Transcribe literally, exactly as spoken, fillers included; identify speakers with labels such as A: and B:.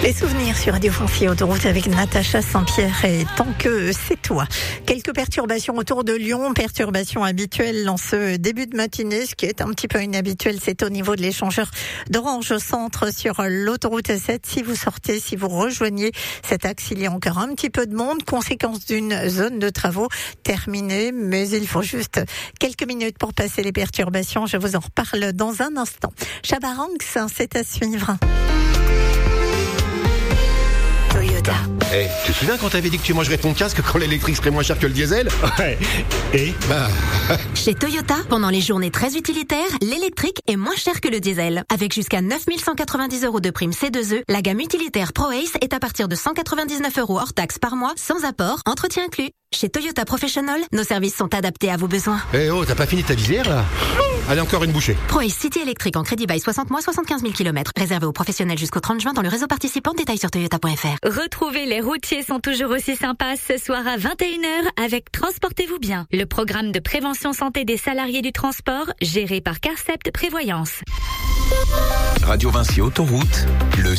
A: Les souvenirs sur Radio Vinci Autoroute avec Natacha Saint-Pierre et Tant que c'est toi. Quelques perturbations autour de Lyon, perturbations habituelles en ce début de matinée. Ce qui est un petit peu inhabituel, c'est au niveau de l'échangeur d'Orange au centre sur l'autoroute A sept. Si vous sortez, si vous rejoignez cet axe, il y a encore un petit peu de monde. Conséquence d'une zone de travaux terminée, mais il faut juste quelques minutes pour passer les perturbations. Je vous en reparle dans un instant. Chabaranx, c'est à suivre. Toyota.
B: Eh, hey, tu te souviens quand t'avais dit que tu mangerais ton casque quand l'électrique serait moins cher que le diesel?
C: Ouais. Et
B: Bah...
D: Chez Toyota, pendant les journées très utilitaires, l'électrique est moins cher que le diesel. Avec jusqu'à neuf mille cent quatre-vingt-dix euros de prime C deux E, la gamme utilitaire ProAce est à partir de cent quatre-vingt-dix-neuf euros hors taxe par mois, sans apport, entretien inclus. Chez Toyota Professional, nos services sont adaptés à vos besoins.
B: Eh hey, oh, t'as pas fini ta visière là? Allez, encore une bouchée.
D: ProAce City électrique en crédit bail soixante mois, soixante-quinze mille kilomètres. Réservé aux professionnels jusqu'au trente juin dans le réseau participant. Détails sur toyota point f r.
E: Retrouvez Les Routiers sont toujours aussi sympas ce soir à vingt et une heures avec Transportez-vous bien, le programme de prévention santé des salariés du transport géré par Carcept Prévoyance.
F: Radio Vinci Autoroute, le